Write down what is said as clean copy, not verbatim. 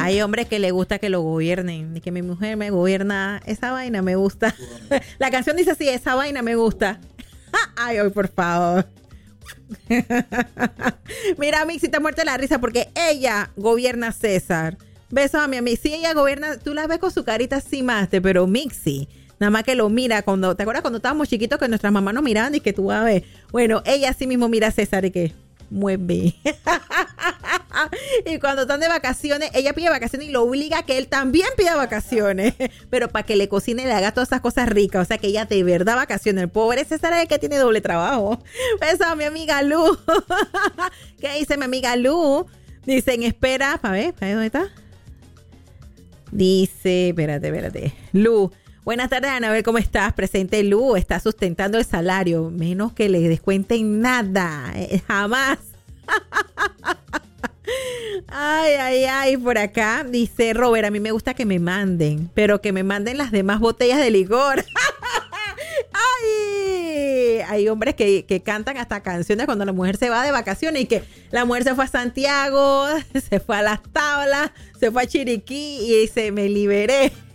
Hay hombres que le gusta que lo gobiernen. Y que mi mujer me gobierna. Esa vaina me gusta. La canción dice así, esa vaina me gusta. Ay, hoy por favor. Mira, Mixi está muerta de la risa porque ella gobierna a César. Besos a mi amiga. Sí, ella gobierna, tú la ves con su carita así maste, pero Mixi, nada más que lo mira cuando, ¿te acuerdas cuando estábamos chiquitos que nuestras mamás nos miraban y que tú vas a ver? Bueno, ella así mismo mira a César y que mueve. Y cuando están de vacaciones, ella pide vacaciones y lo obliga a que él también pida vacaciones, pero para que le cocine y le haga todas esas cosas ricas. O sea que ella de verdad vacaciones. El pobre César es el que tiene doble trabajo. Besos a mi amiga Lu. ¿Qué dice mi amiga Lu? Dicen, espera, a ver, ¿dónde está? Dice, espérate. Lu, buenas tardes, Anabel, ¿cómo estás? Presente Lu, está sustentando el salario. Menos que le descuenten nada. Jamás. Ay, por acá dice Robert, a mí me gusta que me manden, pero que me manden las demás botellas de licor. Ay, hay hombres que cantan hasta canciones cuando la mujer se va de vacaciones y que la mujer se fue a Santiago, se fue a Las Tablas, se fue a Chiriquí y dice, me liberé.